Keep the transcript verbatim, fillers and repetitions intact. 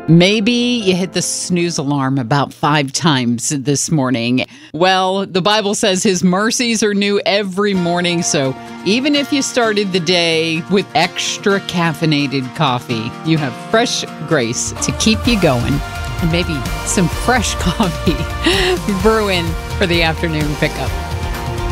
Maybe you hit the snooze alarm about five times this morning. Well, the Bible says his mercies are new every morning, so even if you started the day with extra caffeinated coffee, you have fresh grace to keep you going. And maybe some fresh coffee brewing for the afternoon pickup.